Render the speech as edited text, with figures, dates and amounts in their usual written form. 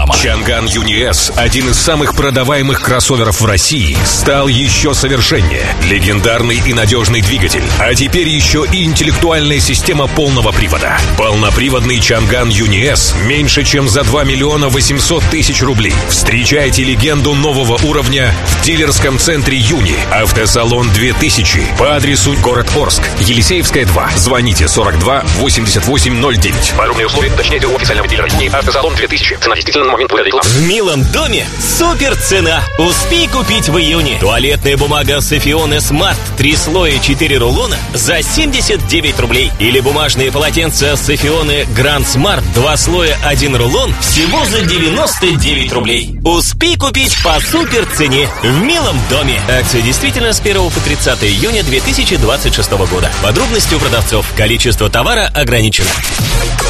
реклама. Чанган Юни-S, один из самых продаваемых кроссоверов в России, стал еще совершеннее. Легендарный и надежный двигатель, а теперь еще и интеллектуальная система полного привода. Полноприводный Чанган Юни-S меньше, чем за 2 миллиона 800 тысяч рублей. Встречайте легенду нового уровня в дилерском центре Юни. Автосалон 2000 по адресу город Орск, Елисеевская, 2. Звоните 42 88 09. Подробные условия уточняйте у официального дилера Юни. Автосалон 2000. Цена действительно на момент выхода рекламы. В милом доме супер цена. Успей купить в июне. Туалетная бумага Софионе Смарт 3 слоя 4 рулона за 79 рублей. Или бумажные полотенца Софионе Гранд Смарт 2 слоя 1 рулон всего за 99 рублей. Успей купить по супер цене в милом доме. Акция действительно с 1 по 30 июня 2026 года. Подробности у продавцов. Количество товара ограничено.